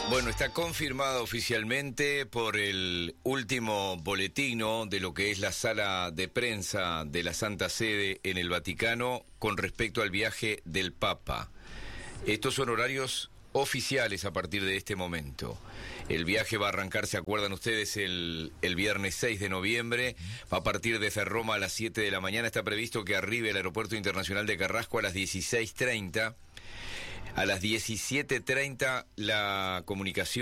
Bueno, está confirmado oficialmente por el último boletino de lo que es la sala de prensa de la Santa Sede en el Vaticano con respecto al viaje del Papa. Estos son horarios oficiales a partir de este momento. El viaje va a arrancar, ¿se acuerdan ustedes? El viernes 6 de noviembre. Va a partir desde Roma a las 7 de la mañana. Está previsto que arribe al Aeropuerto Internacional de Carrasco a las 16:30. A las 17:30 la comunicación